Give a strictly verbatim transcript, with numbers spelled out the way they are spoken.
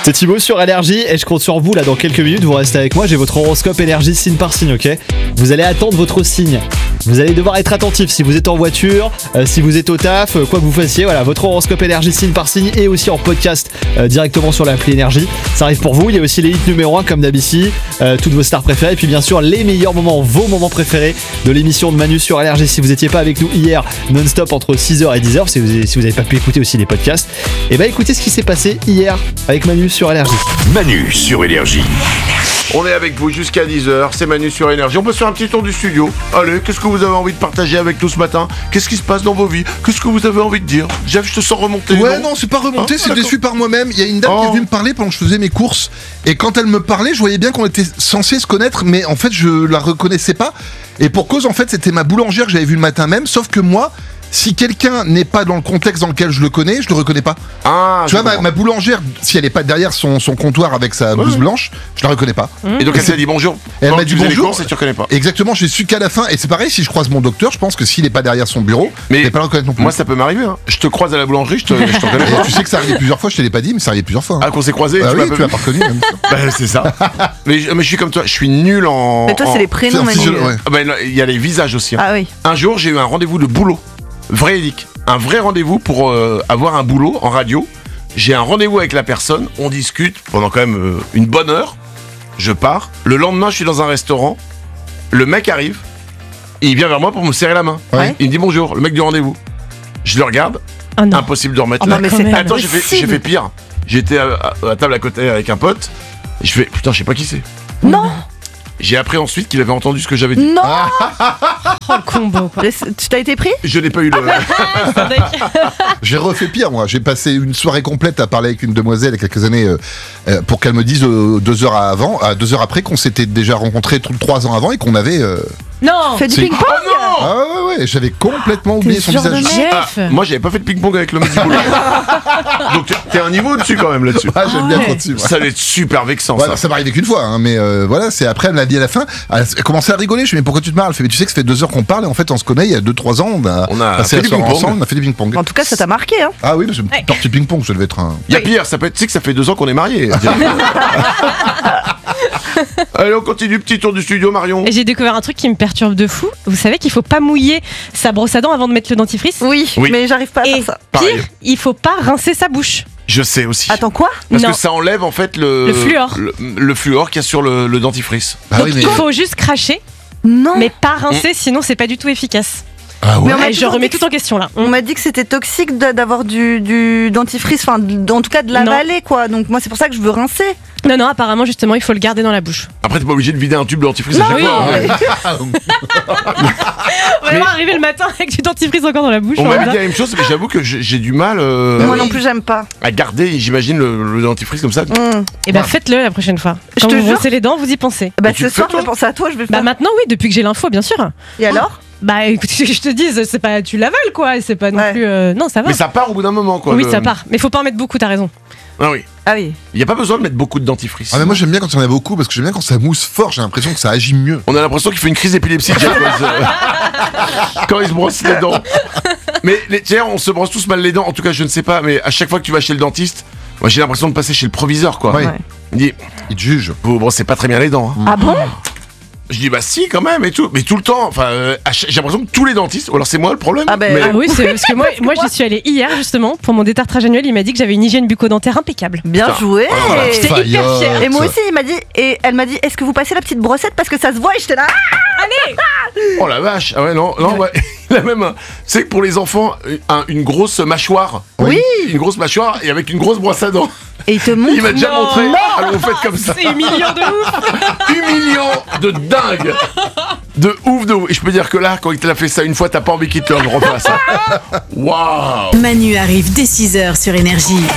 C'est Thibaut sur Énergie et je compte sur vous là dans quelques minutes, vous restez avec moi, j'ai votre horoscope énergie signe par signe, ok? Vous allez attendre votre signe. Vous allez devoir être attentif si vous êtes en voiture, euh, si vous êtes au taf, euh, quoi que vous fassiez, voilà, votre horoscope énergie signe par signe et aussi en podcast euh, directement sur l'appli Énergie. Ça arrive pour vous, il y a aussi les hits numéro un comme d'habitude, euh, toutes vos stars préférées et puis bien sûr les meilleurs moments, vos moments préférés de l'émission de Manu sur Énergie. Si vous n'étiez pas avec nous hier non-stop entre six heures et dix heures, si vous si vous n'avez pas pu écouter aussi les podcasts, et bah écoutez ce qui s'est passé hier avec Manu sur Énergie. Manu sur Énergie. On est avec vous jusqu'à dix heures, c'est Manu sur Énergie. On peut se faire un petit tour du studio. Allez, qu'est-ce que vous avez envie de partager avec nous ce matin? Qu'est-ce qui se passe dans vos vies? Qu'est-ce que vous avez envie de dire? Jeff, je te sens remonter. Ouais, non, c'est pas remonté, Ah, c'est d'accord. déçu par moi-même. Il y a une dame Oh. qui est venue me parler pendant que je faisais mes courses. Et quand elle me parlait, je voyais bien qu'on était censé se connaître, mais en fait, je la reconnaissais pas. Et pour cause, en fait, c'était ma boulangère que j'avais vue le matin même, sauf que moi, si quelqu'un n'est pas dans le contexte dans lequel je le connais, je le reconnais pas. Ah, Tu je vois, ma, comprends. ma boulangère, si elle est pas derrière son, son comptoir avec sa blouse Ouais. blanche, je la reconnais pas. Et donc elle t'a dit bonjour. Et elle Pendant m'a que dit tu faisais les bonjour. courses et tu reconnais pas. Exactement, j'ai su qu'à la fin, et c'est pareil, si je croise mon docteur, je pense que s'il est pas derrière son bureau, Mais je vais pas le reconnaître non plus. Moi, ça peut m'arriver. Hein. Je te croise à la boulangerie, je te, je te reconnais Et pas. tu sais que ça arrive plusieurs fois, je te l'ai pas dit, mais ça arrive plusieurs fois. hein. Ah, qu'on s'est croisés, Ah tu oui, m'as tu pas l'as vu. pas reconnu même. Bah, c'est ça. mais, je- mais je suis comme toi, je suis nul en. Mais toi, en- c'est les prénoms, en Manu. physio- ouais. Ah, bah, il y a les visages aussi. hein. Ah oui. Un jour, j'ai eu un rendez-vous de boulot. Véridique. Un vrai rendez-vous pour euh, avoir un boulot en radio. J'ai un rendez-vous avec la personne, on discute pendant quand même euh, une bonne heure. Je pars. Le lendemain, je suis dans un restaurant. Le mec arrive. Il vient vers moi pour me serrer la main. Ouais. Il me dit bonjour, le mec du rendez-vous. Je le regarde. Oh non. Impossible de remettre Oh là. non, mais quand c'est même. pas Attends, j'ai fait, j'ai possible. fait pire. J'étais à, à- à table à côté avec un pote. Et je fais putain, je sais pas qui c'est. Non, J'ai appris ensuite qu'il avait entendu ce que j'avais dit. non. Oh, le combo, quoi. Laisse- Tu t'as été pris? Je n'ai pas eu le. J'ai refait pire, moi. J'ai passé une soirée complète à parler avec une demoiselle il y a quelques années euh, euh, pour qu'elle me dise euh, deux heures avant, euh, deux heures après qu'on s'était déjà rencontrés t- trois ans avant et qu'on avait. euh, Non. Fais du c'est- ping-pong. Oh non. Ah ouais, ouais, ouais, j'avais complètement oublié T'es son ce genre visage. de mec. Ah, Jeff. moi, j'avais pas fait de ping-pong avec le mec du boulot. Donc t'es- t'es un niveau au-dessus quand même là-dessus. Ah, j'aime bien ouais. continuer. Ça allait être super vexant Ouais, ça. ça m'est arrivé qu'une fois, hein, mais euh, voilà, c'est après elle m'a dit à la fin, elle a commencé à rigoler. Je lui ai dit mais pourquoi tu te marres? Elle fait mais tu sais que ça fait deux heures qu'on parle et en fait on se connaît il y a deux trois ans, on a, On a passé fait la du soirée ping-pong. ensemble, on a fait du ping-pong. En tout cas, ça t'a marqué, hein. Ah oui, parce que Ouais. partie ping-pong, ça devait être un. Il y a pire, ça peut être, tu sais que ça fait deux ans qu'on est mariés. Allez, on continue, petit tour du studio, Marion. Et j'ai découvert un truc qui me perturbe de fou. Vous savez qu'il faut pas mouiller sa brosse à dents avant de mettre le dentifrice. Oui, Oui. mais j'arrive pas à Et faire ça. Pareil. pire, il faut pas rincer sa bouche. Je sais aussi. Attends, quoi? Parce non. que ça enlève en fait le. Le fluor. Le, le fluor qu'il y a sur le, le dentifrice. Ah Donc oui, mais. il faut juste cracher, Non. mais pas rincer, sinon c'est pas du tout efficace. Ah ouais. Mais on m'a Et je toujours remets dit tout en question là. On m'a dit que c'était toxique de- d'avoir du, du dentifrice, enfin, d- en tout cas de l'avaler, quoi. Donc moi, c'est pour ça que je veux rincer. Non, non, apparemment justement il faut le garder dans la bouche. Après, t'es pas obligé de vider un tube de dentifrice à chaque oui. fois. hein. On va devoir arriver le matin avec du dentifrice encore dans la bouche. On on va m'a dit dire. la même chose, mais j'avoue que j'ai j'ai du mal euh, Moi non plus, j'aime pas. à garder, j'imagine, le, le dentifrice comme ça. Mmh. Et bah faites-le la prochaine fois. Je Quand te vous jure. brossez les dents, vous y pensez. Bah, Mais tu ce le fais, soir, je toi vais penser à toi, je vais le Bah faire. maintenant oui, depuis que j'ai l'info, bien sûr. Et alors? Bah écoute, je te dis, c'est pas tu l'avales quoi, c'est pas non Ouais. plus. euh, Non, ça va. Mais ça part au bout d'un moment, quoi. oui, le- ça part. Mais faut pas en mettre beaucoup, t'as raison. Ah oui. Ah oui. Il n'y a pas besoin de mettre beaucoup de dentifrice. Ah mais moi j'aime bien quand il y en a beaucoup parce que j'aime bien quand ça mousse fort, j'ai l'impression que ça agit mieux. On a l'impression qu'il fait une crise d'épilepsie Jeff, quand, il se... quand il se brosse les dents. Mais les... tiens, on se brosse tous mal les dents. En tout cas, je ne sais pas, mais à chaque fois que tu vas chez le dentiste, moi j'ai l'impression de passer chez le proviseur, quoi. Ouais. Ouais. Il dit, Il te juge. vous brossez pas très bien les dents. hein. Ah bon? Je dis, bah si, quand même, et tout. Mais tout le temps, enfin, euh, à chaque- j'ai l'impression que tous les dentistes, ou alors c'est moi le problème. Ah ben, mais- Ah oui, c'est parce que moi, moi j'y suis allée hier justement pour mon détartrage annuel. Il m'a dit que j'avais une hygiène bucco-dentaire impeccable. Bien Putain. joué. Oh, la J'étais hyper fière. Faillotte. Et moi aussi, il m'a dit, et elle m'a dit, est-ce que vous passez la petite brossette parce que ça se voit? Et j'étais là. Oh la vache, ah ouais, non, non, ouais. Il a même, un- c'est que pour les enfants, un- une grosse mâchoire. Oui. Une grosse mâchoire et avec une grosse brosse à dents. Et il te montre. Il m'a déjà Non. montré. Alors vous faites comme ça. C'est humiliant de ouf. Humiliant de dingue. De ouf, de ouf. Et je peux dire que là, quand il t'a fait ça une fois, t'as pas envie qu'il te le refasse. Waouh. Manu arrive dès six heures sur Énergie.